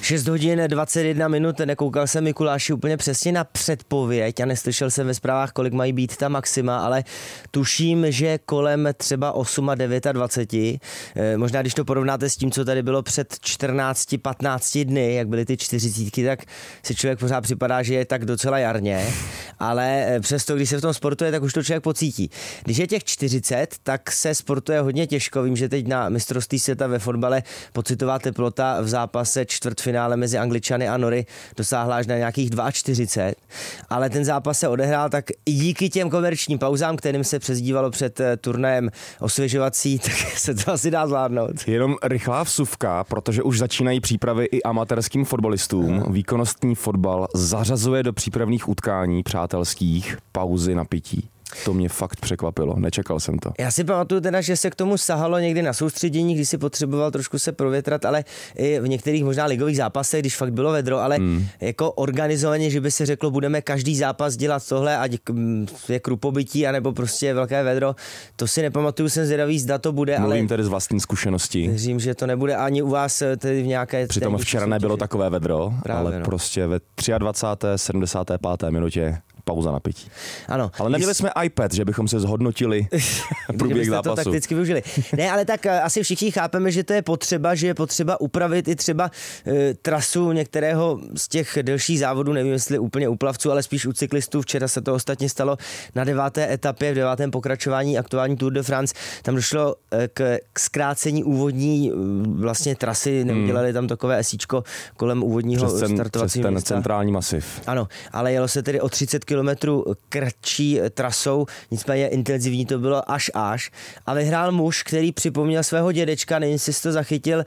6 hodin 21 minut, nekoukal jsem Mikuláši úplně přesně na předpověď a neslyšel jsem ve zprávách, kolik mají být ta maxima, ale tuším, že kolem třeba 8 a 29. Možná když to porovnáte s tím, co tady bylo před 14-15 dny, jak byly ty 40, tak si člověk pořád připadá, že je tak docela jarně, ale přesto, když se v tom sportuje, tak už to člověk pocítí. Když je těch 40, tak se sportuje hodně těžko. Vím, že teď na mistrovství světa ve fotbale pocitová teplota v zápase čtvrtfinále mezi Angličany a Nory dosáhla až na nějakých 42, ale ten zápas se odehrál tak díky těm komerčním pauzám, kterým se přezdívalo před turnajem osvěžovací, tak se to asi dá zvládnout. Jenom rychlá vsuvka, protože už začínají přípravy i amatérským fotbalistům. Výkonnostní fotbal zařazuje do přípravných utkání přátelských pauzy na pití. To mě fakt překvapilo, nečekal jsem to. Já si pamatuju teda, že se k tomu sahalo někdy na soustředění, když si potřeboval trošku se provětrat, ale i v některých možná ligových zápasech, když fakt bylo vedro, ale jako organizovaně, že by se řeklo, budeme každý zápas dělat tohle, ať je krupobytí, anebo prostě velké vedro, to si nepamatuju, jsem zvědavý, zda to bude. Mluvím ale tedy z vlastní zkušenosti. Věřím, že to nebude ani u vás tedy v nějaké... Přitom včera nebylo takové vedro, právě, ale prostě ve 23. 75. minutě pauza na pití. Ano. Ale neměli jsme iPad, že bychom se zhodnotili průběh zápasu. To takticky využili. Ne, ale tak asi všichni chápeme, že to je potřeba, že je potřeba upravit i třeba trasu některého z těch delších závodů, nevím jestli úplně u plavců, ale spíš u cyklistů. Včera se to ostatně stalo na 9. etapě, v 9. pokračování aktuální Tour de France. Tam došlo k zkrácení úvodní vlastně trasy, neudělali tam takové esíčko kolem úvodního startovacího místa. Centrální masiv. Ano, ale jelo se tedy o 30 kilometrů kratší trasou, nicméně intenzivní to bylo až a vyhrál muž, který připomněl svého dědečka, nevím, jestli jsi to zachytil,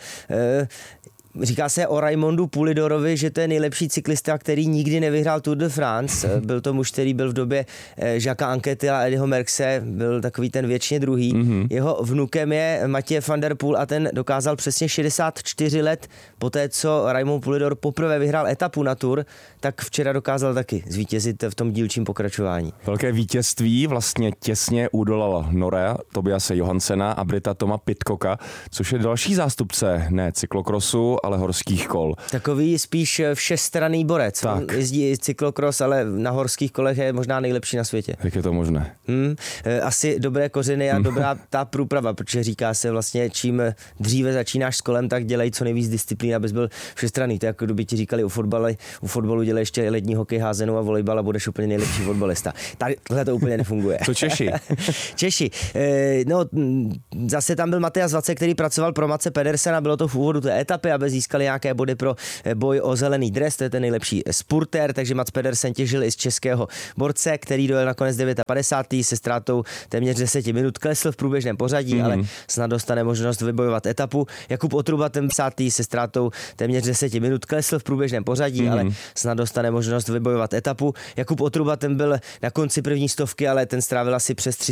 říká se o Raimondu Poulidorovi, že to je nejlepší cyklista, který nikdy nevyhrál Tour de France. Byl to muž, který byl v době Jacques Anquetyla a Eddieho Merckxe, byl takový ten věčně druhý. Jeho vnukem je Mathieu van der Poel a ten dokázal přesně 64 let poté, co Raimond Poulidor poprvé vyhrál etapu na Tour, tak včera dokázal taky zvítězit v tom dílčím pokračování. Velké vítězství vlastně těsně udolala Nora, Tobiase Johanssena a Brita Toma Pidcocka, což je další zástupce ne cyklokrosu, ale horských kol. Takový spíš všestranný borec. Tak. On jezdí cyklokros, ale na horských kolech je možná nejlepší na světě. Jak je to možné? Asi dobré kořeny a dobrá ta průprava, protože říká se vlastně, čím dříve začínáš s kolem, tak dělej co nejvíc disciplín, abys byl všestranný. To je jako kdyby ti říkali u fotbalu dělej ještě lední hokej, házenou a volejbal a budeš úplně nejlepší fotbalista. Takhle to úplně nefunguje. Co Češi? Češi. No, zase tam byl Matthias Vacek, který pracoval pro Matse Pedersena, bylo to v úvodu té etapy, aby získali nějaké body pro boj o zelený dres, to je ten nejlepší spurter, takže Mats Pedersen těžil i z českého borce, který dojel nakonec 59. se ztrátou téměř 10 minut, klesl v průběžném pořadí, ale snad dostane možnost vybojovat etapu. Jakub Otruba ten 50. se ztrátou téměř 10 minut, klesl v průběžném pořadí, ale snad dostane možnost vybojovat etapu. Jakub Otruba ten byl na konci první stovky, ale ten strávil asi přes 300